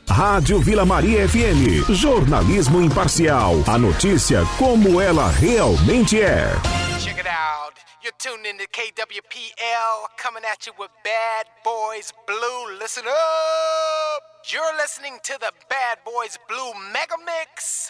Rádio Vila Maria FM. Jornalismo imparcial. A notícia como ela realmente é. Check it out. You're tuned in to KWPL, coming at you with Bad Boys Blue. Listen up. You're listening to the Bad Boys Blue Mega Mix.